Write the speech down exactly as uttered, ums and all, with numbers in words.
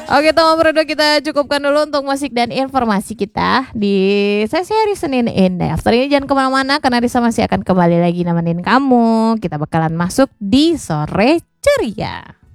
Oke, Tom Bro, kita cukupkan dulu untuk musik dan informasi kita di sesi hari Senin ini. After ini jangan kemana-mana karena Risa masih akan kembali lagi nemenin kamu. Kita bakalan masuk di Sore Ceria.